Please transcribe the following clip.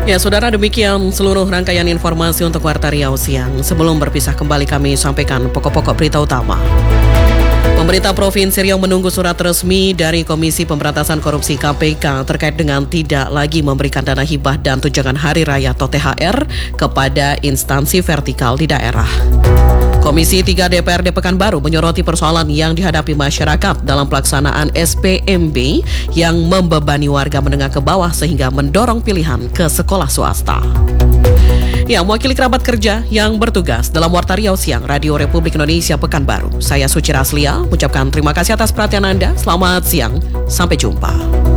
Ya, saudara, demikian seluruh rangkaian informasi untuk Warta Riau siang. Sebelum berpisah kembali kami sampaikan pokok-pokok berita utama. Pemerintah Provinsi Riau menunggu surat resmi dari Komisi Pemberantasan Korupsi KPK terkait dengan tidak lagi memberikan dana hibah dan tunjangan hari raya atau THR kepada instansi vertikal di daerah. Komisi 3 DPRD Pekanbaru menyoroti persoalan yang dihadapi masyarakat dalam pelaksanaan SPMB yang membebani warga menengah ke bawah sehingga mendorong pilihan ke sekolah swasta. Ya, mewakili kerabat kerja yang bertugas dalam Warta Riau Siang Radio Republik Indonesia Pekanbaru, saya Suci Raslia mengucapkan terima kasih atas perhatian Anda. Selamat siang, sampai jumpa.